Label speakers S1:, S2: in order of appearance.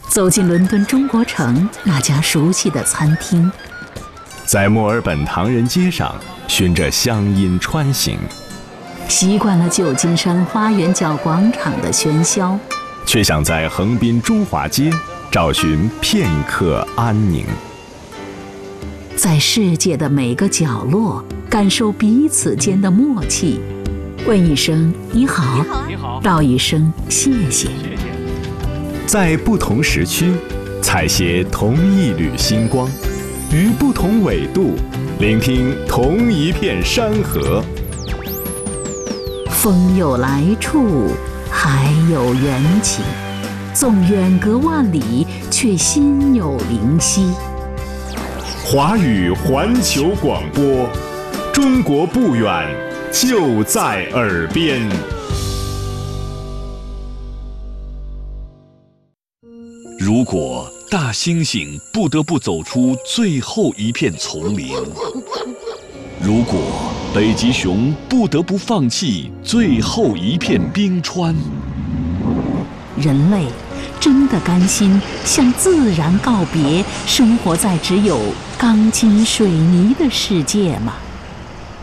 S1: 走进伦敦中国城那家熟悉的餐厅，
S2: 在墨尔本唐人街上循着乡音穿行，
S1: 习惯了旧金山花园角广场的喧嚣，
S2: 却想在横滨中华街找寻片刻安宁。
S1: 在世界的每个角落感受彼此间的默契，问一声你好，道一声谢谢。
S2: 在不同时区采撷同一缕星光，于不同纬度聆听同一片山河。
S1: 风有来处，海有缘起，纵远隔万里，却心有灵犀。
S2: 华语环球广播，中国不远，就在耳边。
S3: 如果大猩猩不得不走出最后一片丛林，如果北极熊不得不放弃最后一片冰川，
S1: 人类真的甘心向自然告别，生活在只有钢筋水泥的世界吗？